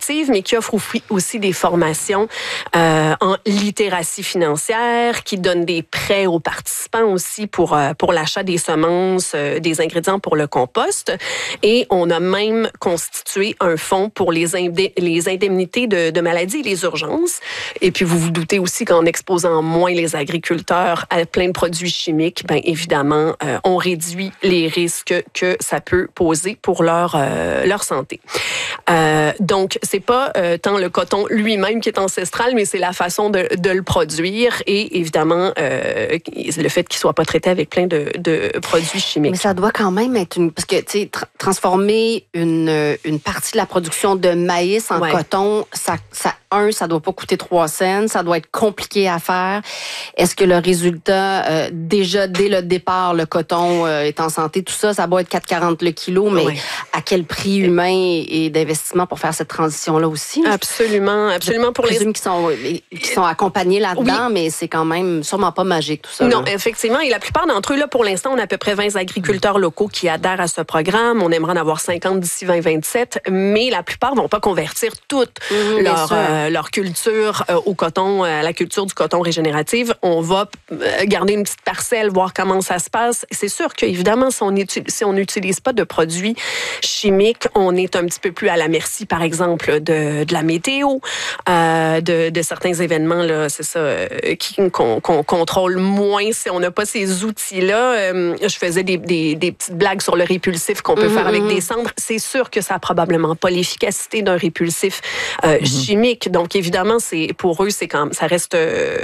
régenératives, mais qui offre aussi des formations en littératie financière, qui donne des prêts aux participants aussi pour l'achat des semences, des ingrédients pour le compost. Et on a même constitué un fonds pour les indemnités de maladies et les urgences. Et puis, vous vous doutez aussi qu'en exposant moins les agriculteurs à plein de produits chimiques, bien évidemment, on réduit les risques que ça peut poser pour leur santé. Donc, c'est pas tant le coton lui-même qui est ancestral, mais c'est la façon de le produire et évidemment le fait qu'il soit pas traité avec plein de produits chimiques. Mais ça doit quand même être parce que tu sais transformer une partie de la production de maïs en coton, ça doit pas coûter 3 cents, ça doit être compliqué à faire. Est-ce que le résultat déjà dès le départ le coton est en santé, tout ça doit être 4,40 le kilo, mais à quel prix humain et d'investissement pour faire cette transition-là aussi? Absolument. Pour les qui sont accompagnés là-dedans, mais c'est quand même sûrement pas magique tout ça. Non, effectivement. Et la plupart d'entre eux, là, pour l'instant, on a à peu près 20 agriculteurs locaux qui adhèrent à ce programme. On aimerait en avoir 50 d'ici 2027, mais la plupart vont pas convertir toute leur culture au coton, à la culture du coton régénérative. On va garder une petite parcelle, voir comment ça se passe. C'est sûr qu'évidemment, si on n'utilise pas de produits chimiques, on est un petit peu plus à la merci, par exemple, de la météo, de certains événements, là, c'est ça, qu'on contrôle moins si on n'a pas ces outils-là. Je faisais des petites blagues sur le répulsif qu'on peut faire avec des cendres. C'est sûr que ça n'a probablement pas l'efficacité d'un répulsif chimique. Donc, évidemment, pour eux, c'est quand ça reste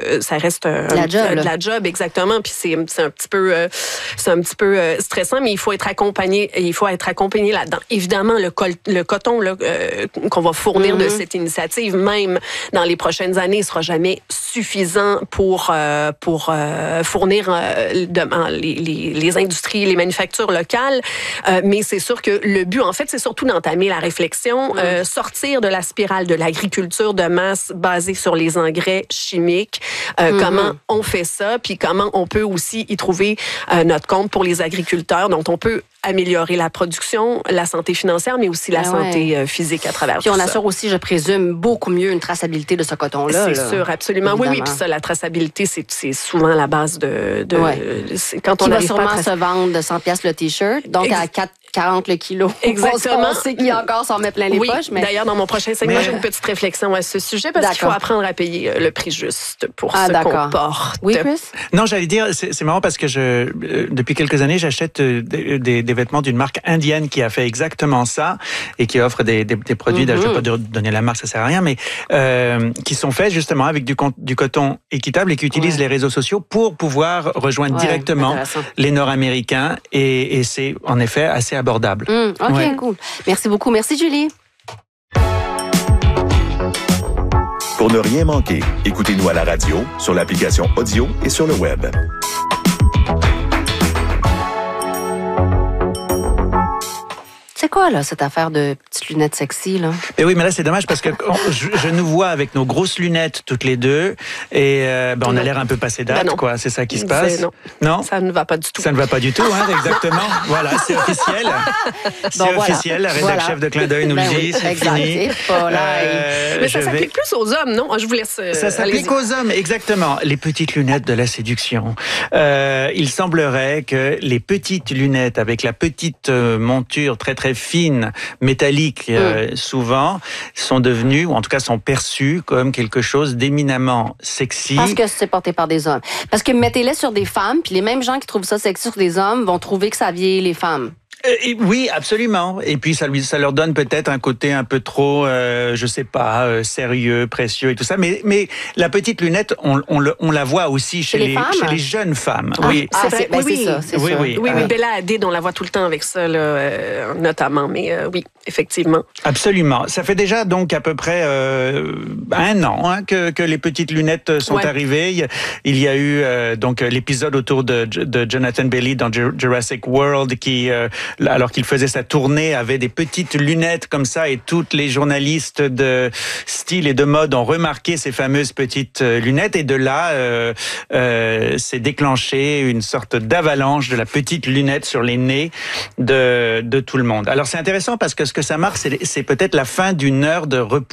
de la job, exactement. Puis c'est un petit peu stressant, mais il faut être accompagné là-dedans. Évidemment, le coton là, qu'on va fournir de cette initiative, même dans les prochaines années, ne sera jamais suffisant pour fournir les industries, les manufactures locales. Mais c'est sûr que le but, en fait, c'est surtout d'entamer la réflexion, sortir de la spirale de l'agriculture de masse basée sur les engrais chimiques. Comment on fait ça, puis comment on peut aussi y trouver notre compte pour les agriculteurs, dont on peut améliorer la production, la santé financière, mais aussi la santé physique à travers tout ça. Puis on assure aussi, je présume, beaucoup mieux une traçabilité de ce coton-là. C'est sûr, absolument. Évidemment. Oui, puis ça, la traçabilité, c'est souvent la base de quand on va arrive sûrement pas à se vendre de 100 piastres le T-shirt, donc à 4,40 le kilo. Exactement. On sait qu'il y a encore s'en met plein les poches. Mais... D'ailleurs, dans mon prochain segment, j'ai une petite réflexion à ce sujet, parce qu'il faut apprendre à payer le prix juste pour ce qu'on porte. Oui, Chris? Non, j'allais dire, c'est marrant parce que depuis quelques années, j'achète des vêtements d'une marque indienne qui a fait exactement ça et qui offre des produits, je ne vais pas donner la marque, ça sert à rien, mais qui sont faits justement avec du coton équitable et qui utilisent les réseaux sociaux pour pouvoir rejoindre directement les Nord-Américains et c'est en effet assez abordable. Cool. Merci beaucoup. Merci, Julie. Pour ne rien manquer, écoutez-nous à la radio, sur l'application audio et sur le web. C'est quoi, là, cette affaire de petites lunettes sexy, là? Et oui, mais là, c'est dommage parce que je nous vois avec nos grosses lunettes toutes les deux et on a l'air un peu passé date, quoi. C'est ça qui se passe? Non, ça ne va pas du tout. Ça ne va pas du tout, exactement. Voilà, c'est officiel. C'est officiel. La rédactrice chef de Clin d'œil nous le dit, c'est fini. Mais ça s'applique plus aux hommes, non? Je vous laisse. Ça s'applique aux hommes, exactement. Les petites lunettes de la séduction. Il semblerait que les petites lunettes avec la petite monture très très fine, métallique souvent, sont devenues, ou en tout cas sont perçues comme quelque chose d'éminemment sexy. Parce que c'est porté par des hommes. Parce que mettez-les sur des femmes, puis les mêmes gens qui trouvent ça sexy sur des hommes vont trouver que ça vieillit les femmes. Oui, absolument. Et puis ça leur donne peut-être un côté un peu trop, je sais pas, sérieux, précieux et tout ça. Mais la petite lunette, on la voit aussi chez les jeunes femmes. Oui, c'est ça. Oui, Bella Hadid, on la voit tout le temps avec ça, là, notamment. Mais oui, effectivement. Absolument. Ça fait déjà donc à peu près 1 an que les petites lunettes sont arrivées. Il y a eu donc l'épisode autour de Jonathan Bailey dans Jurassic World qui alors qu'il faisait sa tournée, avait des petites lunettes comme ça et toutes les journalistes de style et de mode ont remarqué ces fameuses petites lunettes et de là s'est déclenché une sorte d'avalanche de la petite lunette sur les nez de tout le monde. Alors c'est intéressant parce que ce que ça marque, c'est peut-être la fin d'une heure de repos